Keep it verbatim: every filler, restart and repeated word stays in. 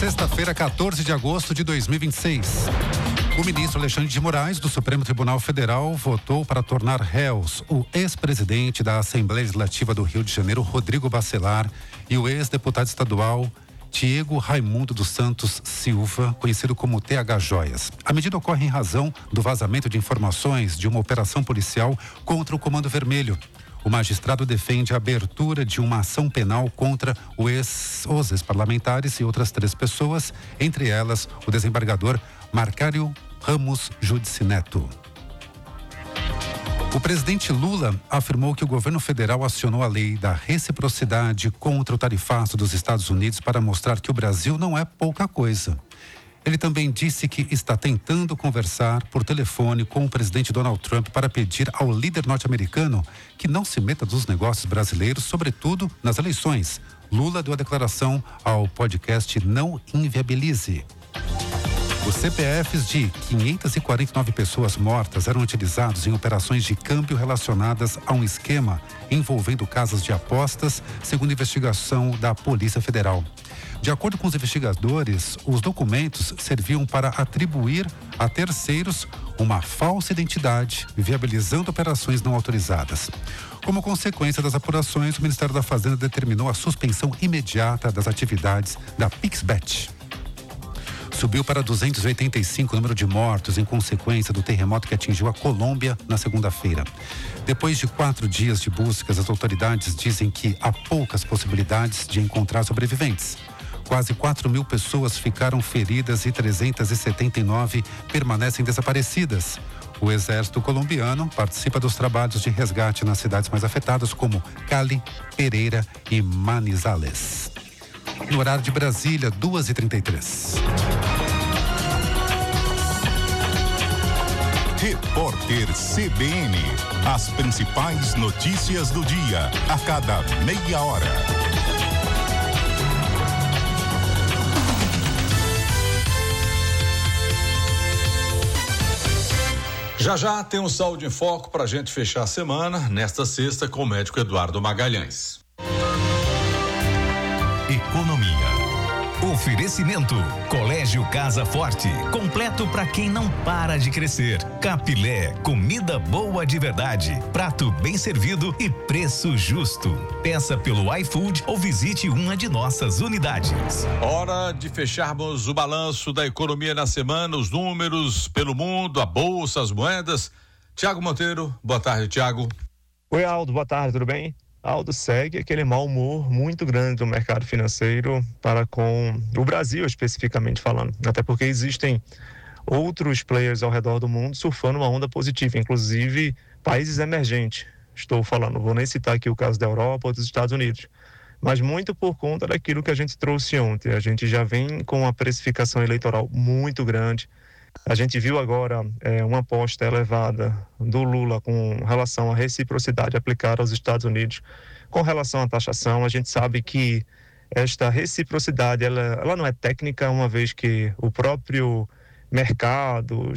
Sexta-feira, quatorze de agosto de dois mil e vinte e seis. O ministro Alexandre de Moraes, do Supremo Tribunal Federal, votou para tornar réus o ex-presidente da Assembleia Legislativa do Rio de Janeiro, Rodrigo Bacelar, e o ex-deputado estadual Diego Raimundo dos Santos Silva, conhecido como T H Joias. A medida ocorre em razão do vazamento de informações de uma operação policial contra o Comando Vermelho. O magistrado defende a abertura de uma ação penal contra o ex, os ex-parlamentares e outras três pessoas, entre elas o desembargador Marcário Ramos Judici Neto. O presidente Lula afirmou que o governo federal acionou a lei da reciprocidade contra o tarifaço dos Estados Unidos para mostrar que o Brasil não é pouca coisa. Ele também disse que está tentando conversar por telefone com o presidente Donald Trump para pedir ao líder norte-americano que não se meta nos negócios brasileiros, sobretudo nas eleições. Lula deu a declaração ao podcast Não Inviabilize. Os C P Fs de quinhentas e quarenta e nove pessoas mortas eram utilizados em operações de câmbio relacionadas a um esquema envolvendo casas de apostas, segundo investigação da Polícia Federal. De acordo com os investigadores, os documentos serviam para atribuir a terceiros uma falsa identidade, viabilizando operações não autorizadas. Como consequência das apurações, o Ministério da Fazenda determinou a suspensão imediata das atividades da Pixbet. Subiu para duzentos e oitenta e cinco o número de mortos em consequência do terremoto que atingiu a Colômbia na segunda-feira. Depois de quatro dias de buscas, as autoridades dizem que há poucas possibilidades de encontrar sobreviventes. Quase quatro mil pessoas ficaram feridas e trezentas e setenta e nove permanecem desaparecidas. O exército colombiano participa dos trabalhos de resgate nas cidades mais afetadas, como Cali, Pereira e Manizales. No horário de Brasília, duas e trinta e três. Repórter C B N. As principais notícias do dia, a cada meia hora. Já já tem um Saúde em Foco para a gente fechar a semana, nesta sexta, com o médico Eduardo Magalhães. Economia. Oferecimento: Colégio Casa Forte, completo para quem não para de crescer. Capilé, comida boa de verdade, prato bem servido e preço justo. Peça pelo iFood ou visite uma de nossas unidades. Hora de fecharmos o balanço da economia na semana, os números pelo mundo, a bolsa, as moedas. Tiago Monteiro, boa tarde, Tiago. Oi, Aldo, boa tarde, tudo bem? Aldo, segue aquele mau humor muito grande do mercado financeiro para com o Brasil, especificamente falando. Até porque existem outros players ao redor do mundo surfando uma onda positiva, inclusive países emergentes. Estou falando, vou nem citar aqui o caso da Europa ou dos Estados Unidos, mas muito por conta daquilo que a gente trouxe ontem. A gente já vem com uma precificação eleitoral muito grande. A gente viu agora é, uma aposta elevada do Lula com relação à reciprocidade aplicada aos Estados Unidos. Com relação à taxação, a gente sabe que esta reciprocidade ela, ela não é técnica, uma vez que o próprio mercado,